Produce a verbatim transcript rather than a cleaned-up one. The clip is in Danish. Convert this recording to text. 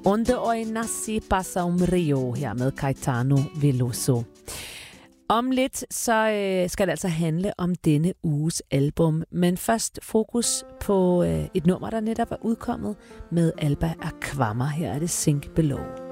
Onde hoy nasi pasa um Rio her med Caetano Veloso. Om lidt så øh, skal det altså handle om denne uges album, men først fokus på øh, et nummer, der netop er udkommet med Alba Akvama. Her er det Sink Below.